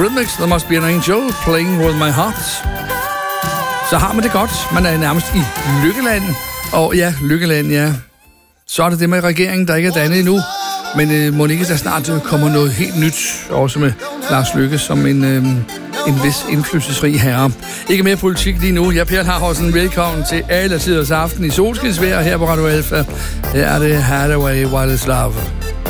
Eurythmics, There Must Be an Angel, Playing With My Heart. Så har man det godt. Man er nærmest i Lykkeland. Og ja, Lykkeland, ja. Så er det det med regeringen, der ikke er dannet endnu. Men må ikke der snart kommer noget helt nyt, også med Lars Løkke som en vis indflydelsesrig herre. Ikke mere politik lige nu. Jeg Per Harhausen, velkommen til alle tiders aften i solskinsvejr her på Radio Alfa. Her er det Hathaway, What is Love.